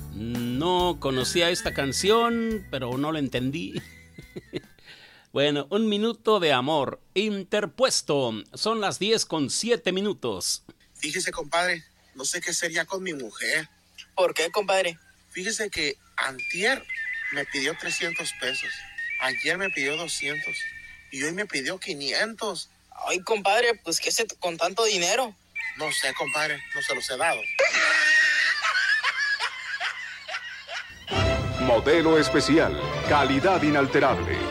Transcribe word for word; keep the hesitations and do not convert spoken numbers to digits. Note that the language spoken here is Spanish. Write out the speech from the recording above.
No conocía esta canción, pero no la entendí. Bueno, un minuto de amor interpuesto. Son las diez con siete minutos. Fíjese, compadre, no sé qué sería con mi mujer. ¿Por qué, compadre? Fíjese que antier me pidió trescientos pesos. Ayer me pidió doscientos. Y hoy me pidió quinientos. Ay, compadre, pues ¿qué hace con tanto dinero? No sé, compadre, no se los he dado. Modelo especial, calidad inalterable.